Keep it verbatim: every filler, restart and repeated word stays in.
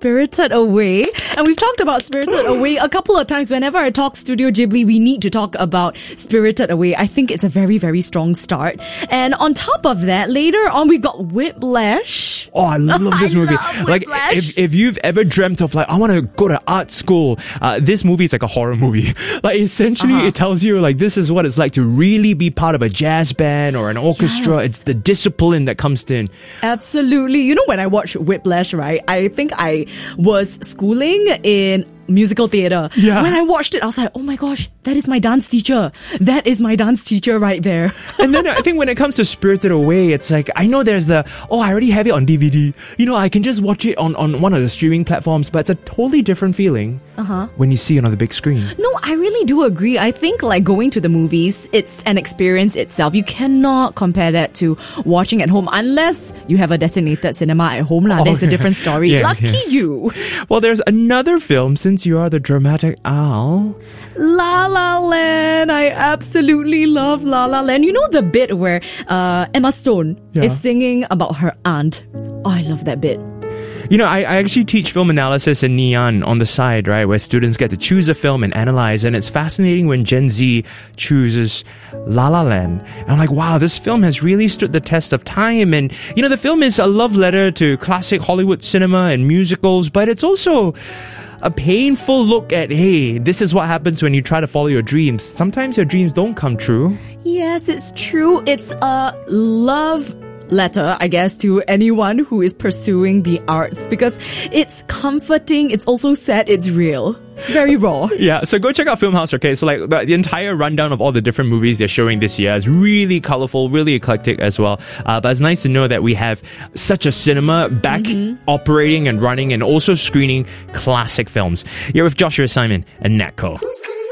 Spirited Away. And we've talked about Spirited Away a couple of times. Whenever I talk Studio Ghibli, we need to talk about Spirited Away. I think it's a very, very strong start. And on top of that, later on, we got Whiplash. Oh, I love this I movie. love Like, Whiplash. if, if you've ever dreamt of like, I want to go to art school, uh, this movie is like a horror movie. Like, essentially, Uh-huh. it tells you like, this is what it's like to really be part of a jazz band or an orchestra. Yes. It's the discipline that comes in. Absolutely. You know, when I watched Whiplash, right, I think I was schooling in musical theatre. Yeah. When I watched it, I was like, oh my gosh, that is my dance teacher. That is my dance teacher right there. And then I think when it comes to Spirited Away, it's like, I know there's the, oh, I already have it on D V D. You know, I can just watch it on, on one of the streaming platforms, but it's a totally different feeling uh-huh. when you see it on the big screen. No, I really do agree. I think like going to the movies, it's an experience itself. You cannot compare that to watching at home unless you have a designated cinema at home. La. Oh, That's a yeah. different story. Yes, Lucky yes. you. Well, there's another film, since you are the dramatic owl. La La Land. I absolutely love La La Land. You know the bit where uh, Emma Stone Yeah. is singing about her aunt. Oh, I love that bit. You know, I, I actually teach film analysis in Ngee on the side, right, where students get to choose a film and analyze, and it's fascinating when Gen Z chooses La La Land. And I'm like, wow, this film has really stood the test of time. And, you know, the film is a love letter to classic Hollywood cinema and musicals, but it's also a painful look at, hey, this is what happens when you try to follow your dreams. Sometimes your dreams don't come true. Yes, it's true. It's a love letter, I guess, to anyone who is pursuing the arts because it's comforting, it's also sad, it's real. Very raw. Yeah, so go check out Filmhouse, okay? So like the, the entire rundown of all the different movies they're showing this year is really colorful, really eclectic as well. Uh, but it's nice to know that we have such a cinema back mm-hmm. operating and running and also screening classic films. You're with Joshua Simon and Nat Cole. Who's gonna